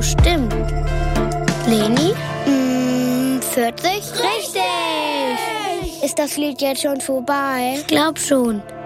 Stimmt. Leni? 40? Richtig! Ist das Lied jetzt schon vorbei? Ich glaub schon.